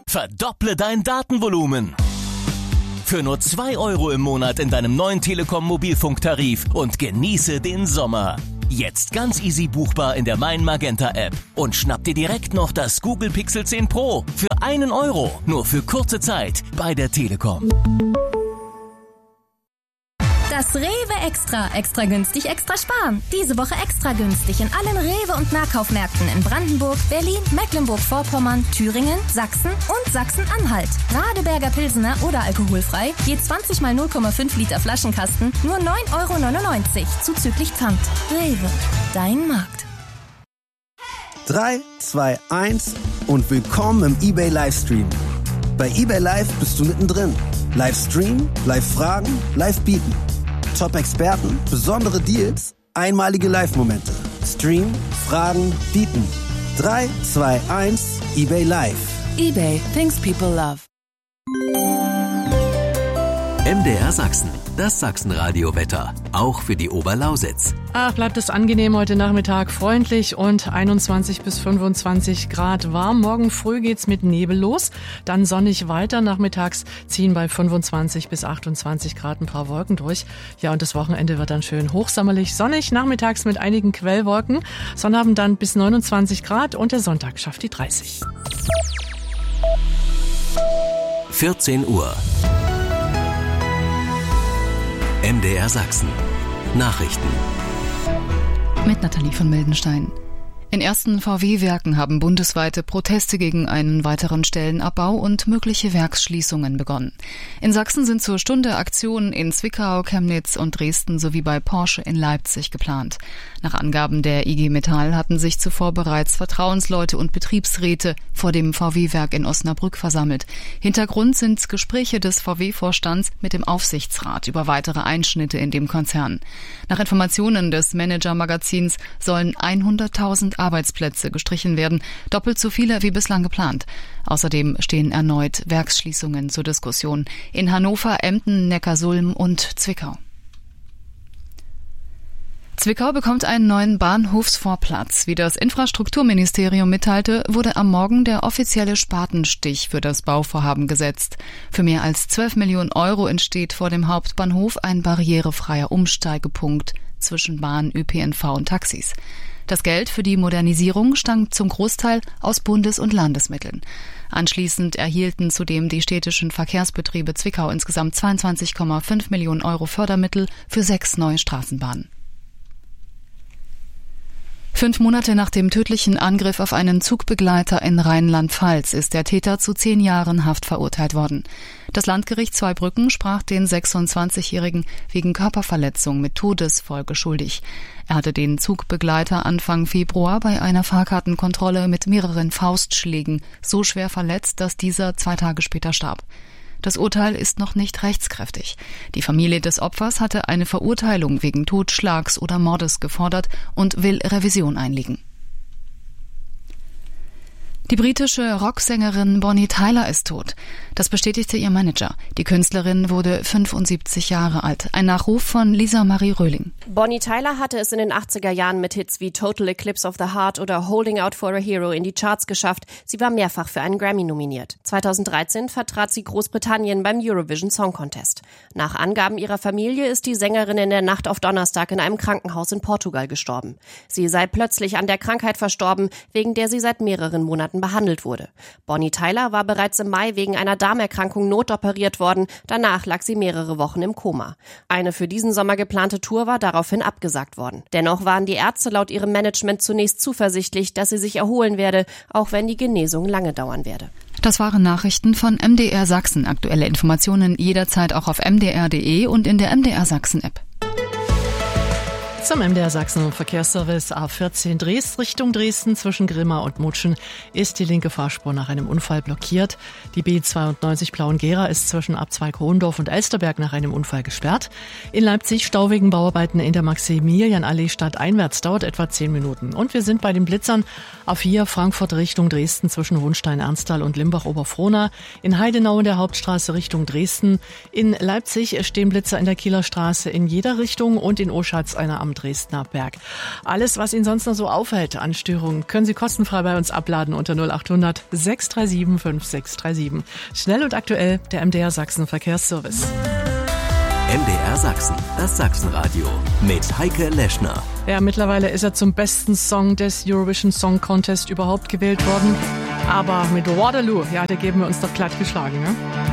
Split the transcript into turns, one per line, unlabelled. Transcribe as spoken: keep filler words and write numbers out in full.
Verdopple dein Datenvolumen. Für nur zwei Euro im Monat in deinem neuen Telekom-Mobilfunktarif und genieße den Sommer. Jetzt ganz easy buchbar in der Mein Magenta App. Und schnapp dir direkt noch das Google Pixel zehn Pro für einen Euro. Nur für kurze Zeit bei der Telekom.
Das Rewe Extra. Extra günstig, extra sparen. Diese Woche extra günstig in allen Rewe- und Nahkaufmärkten in Brandenburg, Berlin, Mecklenburg-Vorpommern, Thüringen, Sachsen und Sachsen-Anhalt. Radeberger Pilsener oder alkoholfrei, je zwanzig mal null Komma fünf Liter Flaschenkasten, nur neun Euro neunundneunzig, zuzüglich Pfand. Rewe, dein Markt.
drei, zwei, eins und willkommen im eBay Livestream. Bei eBay Live bist du mittendrin. Livestream, Live-Fragen, Live-Bieten. Top-Experten, besondere Deals, einmalige Live-Momente. Stream, Fragen, Bieten. drei, zwei, eins, eBay Live.
eBay, things people love.
M D R Sachsen, das Sachsenradio-Wetter, auch für die Oberlausitz.
Ach, bleibt es angenehm heute Nachmittag, freundlich und einundzwanzig bis fünfundzwanzig Grad warm. Morgen früh geht's mit Nebel los, dann sonnig weiter. Nachmittags ziehen bei fünfundzwanzig bis achtundzwanzig Grad ein paar Wolken durch. Ja, und das Wochenende wird dann schön hochsommerlich, sonnig, nachmittags mit einigen Quellwolken. Sonnabend dann bis neunundzwanzig Grad und der Sonntag schafft die dreißig.
vierzehn Uhr. M D R Sachsen. Nachrichten.
Mit Nathalie von Mildenstein. In ersten V W-Werken haben bundesweite Proteste gegen einen weiteren Stellenabbau und mögliche Werksschließungen begonnen. In Sachsen sind zur Stunde Aktionen in Zwickau, Chemnitz und Dresden sowie bei Porsche in Leipzig geplant. Nach Angaben der I G Metall hatten sich zuvor bereits Vertrauensleute und Betriebsräte vor dem V W-Werk in Osnabrück versammelt. Hintergrund sind Gespräche des V W-Vorstands mit dem Aufsichtsrat über weitere Einschnitte in dem Konzern. Nach Informationen des Manager-Magazins sollen hunderttausend Arbeitsplätze gestrichen werden, doppelt so viele wie bislang geplant. Außerdem stehen erneut Werksschließungen zur Diskussion in Hannover, Emden, Neckarsulm und Zwickau. Zwickau bekommt einen neuen Bahnhofsvorplatz. Wie das Infrastrukturministerium mitteilte, wurde am Morgen der offizielle Spatenstich für das Bauvorhaben gesetzt. Für mehr als zwölf Millionen Euro entsteht vor dem Hauptbahnhof ein barrierefreier Umsteigepunkt zwischen Bahn, Ö P N V und Taxis. Das Geld für die Modernisierung stammt zum Großteil aus Bundes- und Landesmitteln. Anschließend erhielten zudem die städtischen Verkehrsbetriebe Zwickau insgesamt zweiundzwanzig Komma fünf Millionen Euro Fördermittel für sechs neue Straßenbahnen. Fünf Monate nach dem tödlichen Angriff auf einen Zugbegleiter in Rheinland-Pfalz ist der Täter zu zehn Jahren Haft verurteilt worden. Das Landgericht Zweibrücken sprach den sechsundzwanzigjährigen wegen Körperverletzung mit Todesfolge schuldig. Er hatte den Zugbegleiter Anfang Februar bei einer Fahrkartenkontrolle mit mehreren Faustschlägen so schwer verletzt, dass dieser zwei Tage später starb. Das Urteil ist noch nicht rechtskräftig. Die Familie des Opfers hatte eine Verurteilung wegen Totschlags oder Mordes gefordert und will Revision einlegen. Die britische Rocksängerin Bonnie Tyler ist tot. Das bestätigte ihr Manager. Die Künstlerin wurde fünfundsiebzig Jahre alt. Ein Nachruf von Lisa Marie Röhling.
Bonnie Tyler hatte es in den achtziger Jahren mit Hits wie Total Eclipse of the Heart oder Holding Out for a Hero in die Charts geschafft. Sie war mehrfach für einen Grammy nominiert. zweitausenddreizehn vertrat sie Großbritannien beim Eurovision Song Contest. Nach Angaben ihrer Familie ist die Sängerin in der Nacht auf Donnerstag in einem Krankenhaus in Portugal gestorben. Sie sei plötzlich an der Krankheit verstorben, wegen der sie seit mehreren Monaten behandelt wurde. Bonnie Tyler war bereits im Mai wegen einer Darmerkrankung notoperiert worden. Danach lag sie mehrere Wochen im Koma. Eine für diesen Sommer geplante Tour war daraufhin abgesagt worden. Dennoch waren die Ärzte laut ihrem Management zunächst zuversichtlich, dass sie sich erholen werde, auch wenn die Genesung lange dauern werde.
Das waren Nachrichten von M D R Sachsen. Aktuelle Informationen jederzeit auch auf m d r punkt d e und in der M D R Sachsen App.
Zum M D R Sachsen Verkehrsservice A vierzehn Dres Richtung Dresden zwischen Grimma und Mutschen ist die linke Fahrspur nach einem Unfall blockiert. Die B zweiundneunzig Plauen-Gera ist zwischen Abzweig Hohendorf und Elsterberg nach einem Unfall gesperrt. In Leipzig Stau wegen Bauarbeiten in der Maximilianallee stadteinwärts dauert etwa zehn Minuten. Und wir sind bei den Blitzern. A vier Frankfurt Richtung Dresden zwischen Hohenstein-Ernsthal und Limbach-Oberfrohna. In Heidenau in der Hauptstraße Richtung Dresden. In Leipzig stehen Blitzer in der Kieler Straße in jeder Richtung und in Oschatz einer am am Dresdner Berg. Alles, was Ihnen sonst noch so auffällt an Störungen, können Sie kostenfrei bei uns abladen unter null acht hundert sechs drei sieben fünf sechs drei sieben. Schnell und aktuell, der M D R Sachsen Verkehrsservice.
M D R Sachsen, das Sachsenradio mit Heike Leschner.
Ja, mittlerweile ist er zum besten Song des Eurovision Song Contest überhaupt gewählt worden. Aber mit Waterloo, ja, da geben wir uns doch glatt geschlagen, ne?